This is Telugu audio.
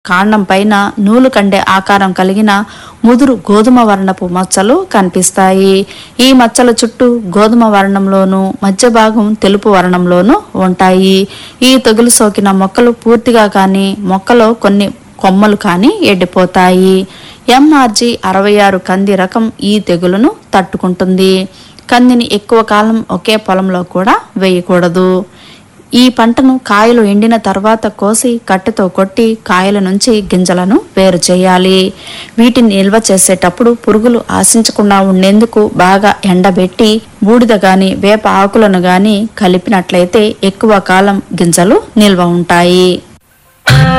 కాండం పైన నూలు కండే ఆకారం కలిగిన ముదురు గోధుమ వర్ణపు మచ్చలు కనిపిస్తాయి. ఈ మచ్చల చుట్టూ గోధుమ వర్ణంలోనూ మధ్య భాగం తెలుపు వర్ణంలోనూ ఉంటాయి. ఈ తెగులు సోకిన మొక్కలు పూర్తిగా కానీ మొక్కలో కొన్ని కొమ్మలు కానీ ఎండిపోతాయి. MRG 66 కంది రకం ఈ తెగులును తట్టుకుంటుంది. కందిని ఎక్కువ కాలం ఒకే పొలంలో కూడా వేయకూడదు. ఈ పంటను కాయలు ఎండిన తర్వాత కోసి కట్టెతో కొట్టి కాయల నుంచి గింజలను వేరు చేయాలి. వీటిని నిల్వ చేసేటప్పుడు పురుగులు ఆశించకుండా ఉండేందుకు బాగా ఎండబెట్టి బూడిద గాని వేప ఆకులను గాని కలిపినట్లయితే ఎక్కువ కాలం గింజలు నిల్వ ఉంటాయి.